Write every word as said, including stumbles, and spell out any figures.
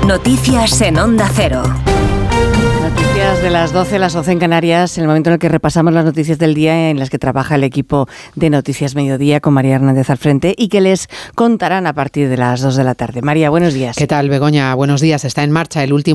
Noticias en Onda Cero. Noticias de las doce, las once en Canarias, el momento en el que repasamos las noticias del día en las que trabaja el equipo de Noticias Mediodía con María Hernández al frente y que les contarán a partir de las dos de la tarde. María, buenos días. ¿Qué tal, Begoña? Buenos días. Está en marcha el último